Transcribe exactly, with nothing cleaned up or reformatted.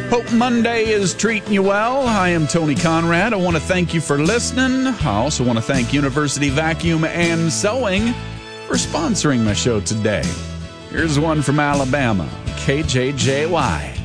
Hope Monday is treating you well. I am Tony Conrad. I want to thank you for listening. I also want to thank University Vacuum and Sewing for sponsoring my show today. Here's one from Alabama, K J J Y.